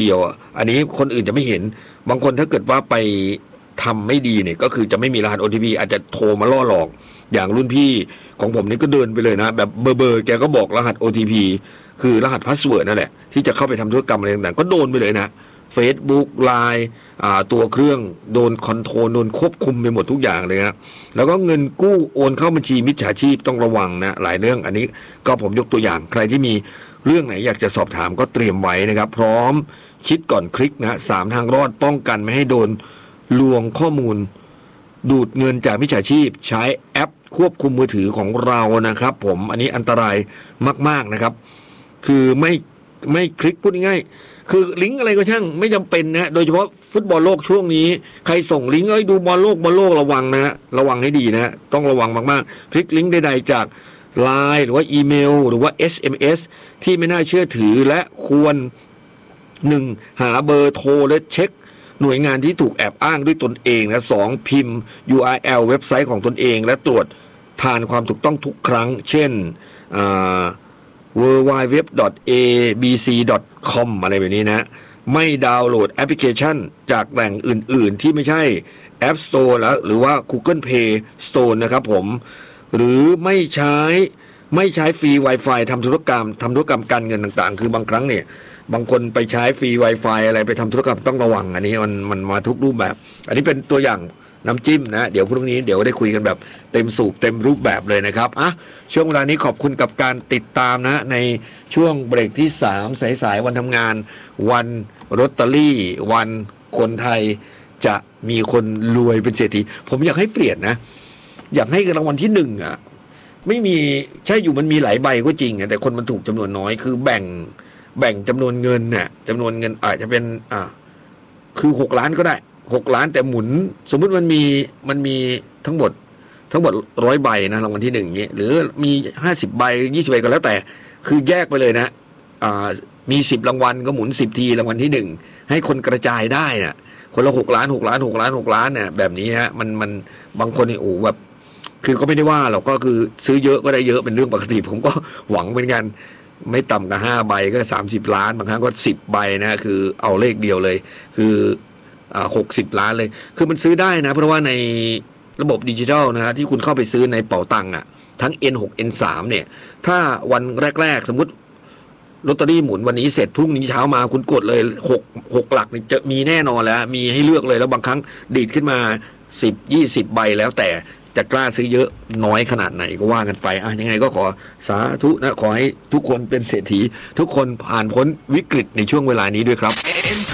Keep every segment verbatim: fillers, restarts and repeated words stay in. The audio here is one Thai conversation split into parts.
เดียวอันนี้คนอื่นจะไม่เห็นบางคนถ้าเกิดว่าไปทำไม่ดีเนี่ยก็คือจะไม่มีรหัส โอ ที พี อาจจะโทรมาล่อหลอกอย่างรุ่นพี่ของผมนี่ก็เดินไปเลยนะแบบเบอร์เบอร์แกก็บอกรหัส โอ ที พี คือรหัสพาสเวิร์ดนั่นแหละที่จะเข้าไปทำธุรกรรมอะไรต่างๆก็โดนไปเลยนะ Facebook ไลน์ อ่าตัวเครื่องโดนคอนโทรลโดนควบคุมไปหมดทุกอย่างเลยนะแล้วก็เงินกู้โอนเข้าบัญชีมิจฉาชีพต้องระวังนะหลายเรื่องอันนี้ก็ผมยกตัวอย่างใครที่มีเรื่องไหนอยากจะสอบถามก็เตรียมไว้นะครับพร้อมคิดก่อนคลิกนะสามทางรอดป้องกันไม่ให้โดนลวงข้อมูลดูดเงินจากมิจฉาชีพใช้แอปควบคุมมือถือของเรานะครับผมอันนี้อันตรายมากๆนะครับคือไม่ไม่คลิกพูดง่ายคือลิงก์อะไรก็ช่างไม่จำเป็นนะโดยเฉพาะฟุตบอลโลกช่วงนี้ใครส่งลิงก์เอ้ยดูบอลโลกบอลโลกระวังนะฮะระวังให้ดีนะต้องระวังมากๆคลิกลิงก์ใดๆจาก ไลน์ หรือว่าอีเมลหรือว่า เอส เอ็ม เอส ที่ไม่น่าเชื่อถือและควรหนึ่งหาเบอร์โทรและเช็คหน่วยงานที่ถูกแอบอ้างด้วยตนเองนะสองพิมพ์ ยู อาร์ แอล เว็บไซต์ของตนเองและตรวจทานความถูกต้องทุกครั้งเช่นอ่า ดับเบิลยู ดับเบิลยู ดับเบิลยู ดอท เอ บี ซี ดอท คอม อะไรแบบนี้นะไม่ดาวน์โหลดแอปพลิเคชันจากแหล่งอื่นๆที่ไม่ใช่ App Store แล้วหรือว่า Google Play Store นะครับผมหรือไม่ใช้ไม่ใช้ฟรี Wi-Fi ทำธุรกรรมทำธุรกรรมการเงินต่างๆคือบางครั้งเนี่ยบางคนไปใช้ฟรี Wi-Fi อะไรไปทำธุรกรรมต้องระวังอันนี้มันมันมาทุกรูปแบบอันนี้เป็นตัวอย่างน้ำจิ้มนะเดี๋ยวพรุ่งนี้เดี๋ยวได้คุยกันแบบเต็มสูบเต็มรูปแบบเลยนะครับอ่ะช่วงเวลานี้ขอบคุณกับการติดตามนะในช่วงเบรกที่สามสายๆวันทำงานวันลอตเตอรี่วันคนไทยจะมีคนรวยเป็นเศรษฐีผมอยากให้เปลี่ยนนะอยากให้รางวัลที่หนึ่งอ่ะไม่มีใช่อยู่มันมีหลายใบก็จริงแต่คนมันถูกจำนวนน้อยคือแบ่งแบ่งจำนวนเงินน่ะจำนวนเงินอาจจะเป็นอ่าคือหกล้านก็ได้หกล้านแต่หมุนสมมุติมันมีมันมีทั้งหมดทั้งหมดร้อยใบนะรางวัลที่หนึ่งนี้หรือมีห้าสิบใบยี่สิบใบก็แล้วแต่คือแยกไปเลยนะอ่ามีสิบรางวัลก็หมุนสิบทีรางวัลที่หนึ่งให้คนกระจายได้น่ะคนละหกล้านหกล้านหกล้านหกล้านเนี่ยแบบนี้ฮะมันมันบางคนนี่โอ้แบบคือก็ไม่ได้ว่าหรอกก็คือซื้อเยอะก็ได้เยอะเป็นเรื่องปกติผมก็หวังเหมือนกันไม่ต่ำกว่าห้าใบก็สามสิบล้านบางครั้งก็สิบใบนะคือเอาเลขเดียวเลยคืออ่าหกสิบล้านเลยคือมันซื้อได้นะเพราะว่าในระบบดิจิทัลนะฮะที่คุณเข้าไปซื้อในเป๋าตังค์อ่ะทั้ง เอ็น หก เอ็น สาม เนี่ยถ้าวันแรกๆสมมุติลอตเตอรี่หมุนวันนี้เสร็จพรุ่งนี้เช้ามาคุณกดเลยหก หกหลักจะมีแน่นอนแล้วมีให้เลือกเลยแล้วบางครั้งดีดขึ้นมาสิบ ยี่สิบใบแล้วแต่จะกล้าซื้อเยอะน้อยขนาดไหนก็ว่ากันไปอ่ะยังไงก็ขอสาธุนะขอให้ทุกคนเป็นเศรษฐีทุกคนผ่านพ้นวิกฤตในช่วงเวลานี้ด้วยครับ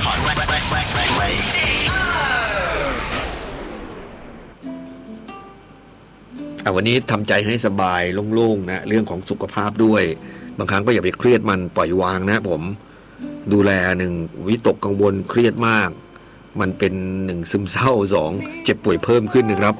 วันนี้ทำใจให้สบายโล่งๆนะเรื่องของสุขภาพด้วยบางครั้งก็อย่าไปเครียดมันปล่อยวางนะผมดูแลหนึ่งวิตกกังวลเครียดมากมันเป็นหนึ่งซึมเศร้าสองเจ็บป่วยเพิ่มขึ้นนะครับ